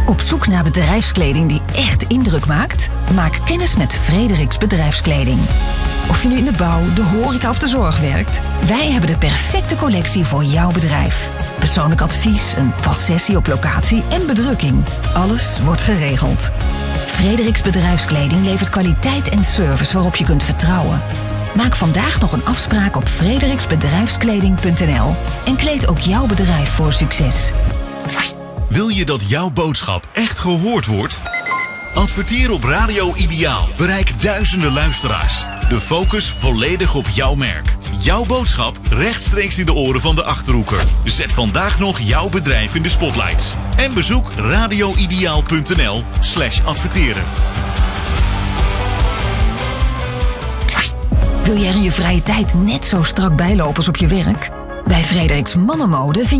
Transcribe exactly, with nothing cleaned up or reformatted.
Op zoek naar bedrijfskleding die echt indruk maakt? Maak kennis met Frederiks Bedrijfskleding. Of je nu in de bouw, de horeca of de zorg werkt, wij hebben de perfecte collectie voor jouw bedrijf. Persoonlijk advies, een passessie op locatie en bedrukking. Alles wordt geregeld. Frederiks Bedrijfskleding levert kwaliteit en service waarop je kunt vertrouwen. Maak vandaag nog een afspraak op frederiksbedrijfskleding punt n l en kleed ook jouw bedrijf voor succes. Wil je dat jouw boodschap echt gehoord wordt? Adverteer op Radio Ideaal. Bereik duizenden luisteraars. De focus volledig op jouw merk. Jouw boodschap rechtstreeks in de oren van de Achterhoeker. Zet vandaag nog jouw bedrijf in de spotlights. En bezoek radioideaal punt n l slash adverteren. Wil jij er in je vrije tijd net zo strak bijlopen als op je werk? Bij Frederiks Mannenmode vind